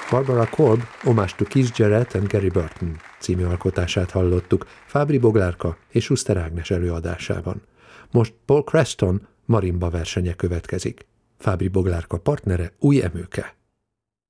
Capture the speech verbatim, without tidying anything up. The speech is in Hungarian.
Barbara Korb, Homage to Keith Jarrett and Gary Burton című alkotását hallottuk Fábry Boglárka és Schuster Ágnes előadásában. Most Paul Creston marimba versenye következik. Fábry Boglárka partnere Új Emőke.